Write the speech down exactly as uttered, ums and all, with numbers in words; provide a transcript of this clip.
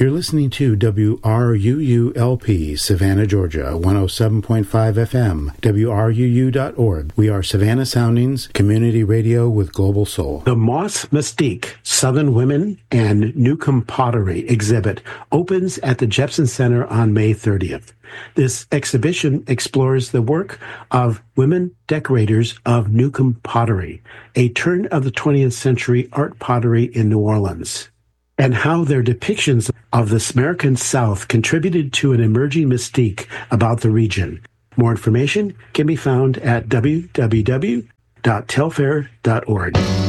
You're listening to W R U U L P, Savannah, Georgia, one oh seven point five F M, W R U U dot org. We are Savannah Soundings, community radio with global soul. The Moss Mystique, Southern Women and Newcomb Pottery exhibit opens at the Jepson Center on May thirtieth. This exhibition explores the work of women decorators of Newcomb Pottery, a turn of the twentieth century art pottery in New Orleans, and how their depictions of the American South contributed to an emerging mystique about the region. More information can be found at w w w dot telfair dot org.